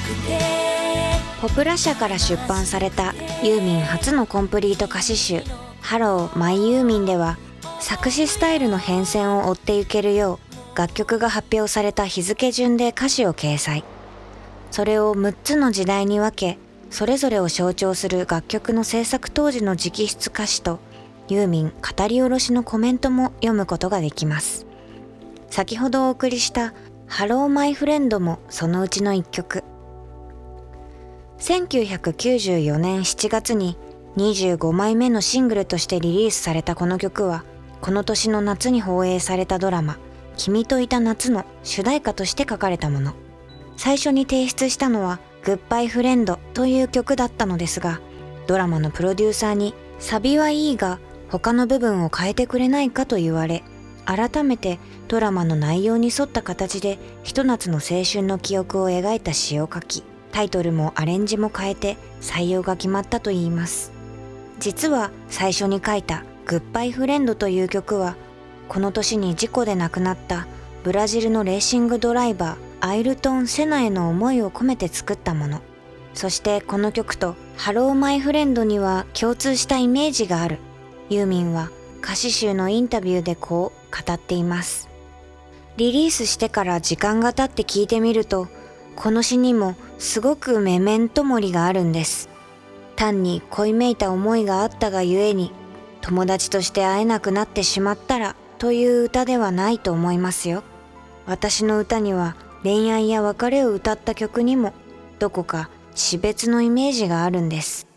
ポプラ社から出版されたユーミン初のコンプリート歌詞集ハローマイユーミンでは、作詞スタイルの変遷を追っていけるよう楽曲が発表された日付順で歌詞を掲載。それを6つの時代に分け、それぞれを象徴する楽曲の制作当時の直筆歌詞とユーミン語り下ろしのコメントも読むことができます。先ほどお送りしたハローマイフレンドもそのうちの一曲。1994年7月に25枚目のシングルとしてリリースされたこの曲は、この年の夏に放映されたドラマ「君といた夏」の主題歌として書かれたもの。最初に提出したのは「グッバイフレンド」という曲だったのですが、ドラマのプロデューサーにサビはいいが他の部分を変えてくれないかと言われ、改めてドラマの内容に沿った形でひと夏の青春の記憶を描いた詩を書き、タイトルもアレンジも変えて採用が決まったといいます。実は最初に書いたグッバイフレンドという曲は、この年に事故で亡くなったブラジルのレーシングドライバーアイルトン・セナへの思いを込めて作ったもの。そしてこの曲とハローマイフレンドには共通したイメージがある。ユーミンは歌詞集のインタビューでこう語っています。リリースしてから時間が経って聞いてみると、この詩にもすごくメメントモリがあるんです。単に恋めいた思いがあったがゆえに、友達として会えなくなってしまったらという歌ではないと思いますよ。私の歌には恋愛や別れを歌った曲にもどこか死別のイメージがあるんです。